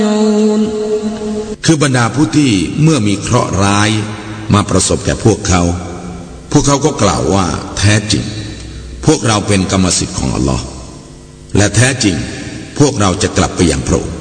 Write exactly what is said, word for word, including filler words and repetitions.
คือบรรดาผู้ที่เมื่อมีเคราะห์ร้ายมาประสบแก่พวกเขาพวกเขาก็กล่าวว่าแท้จริงพวกเราเป็นกรรมสิทธิ์ของอัลลอฮ์และแท้จริงพวกเราจะกลับไปยังพระองค์